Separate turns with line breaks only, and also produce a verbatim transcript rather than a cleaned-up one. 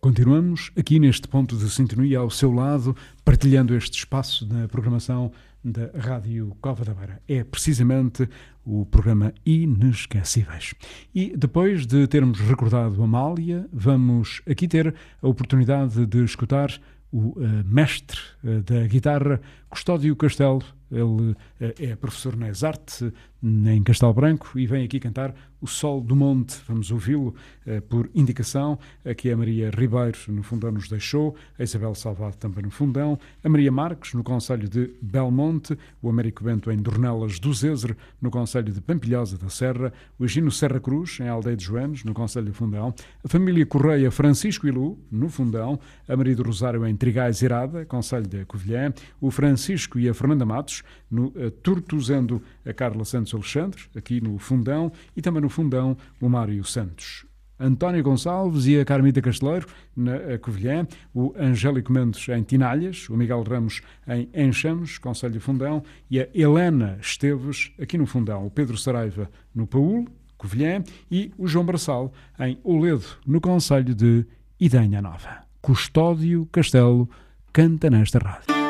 Continuamos aqui neste ponto de sintonia ao seu lado, partilhando este espaço na programação da Rádio Cova da Beira. É precisamente o programa Inesquecíveis. E depois de termos recordado Amália, vamos aqui ter a oportunidade de escutar o uh, mestre uh, da guitarra, Custódio Castelo. Ele uh, é professor na Exarte, em Castelo Branco, e vem aqui cantar O Sol do Monte. Vamos ouvi-lo uh, por indicação. Aqui a Maria Ribeiro, no Fundão, nos deixou, a Isabel Salvado também no Fundão, a Maria Marques, no concelho de Belmonte, o Américo Bento em Dornelas do Zezer, no concelho de Pampilhosa da Serra, o Egino Serra Cruz, em Aldeia de Joanes, no concelho de Fundão, a família Correia Francisco Ilu, no Fundão, a Maria do Rosário em Trigais Irada, concelho de Covilhã, o Francisco e a Fernanda Matos, no uh, Tortuzendo, a Carla Santos Alexandre, aqui no Fundão, e também no Fundão, o Mário Santos. António Gonçalves e a Carmita Casteleiro, na Covilhã, o Angélico Mendes em Tinalhas, o Miguel Ramos em Enxames, concelho de Fundão, e a Helena Esteves, aqui no Fundão, o Pedro Saraiva no Paúl, Covilhã, e o João Braçal em Oledo, no concelho de Idanha Nova. Custódio Castelo canta nesta rádio.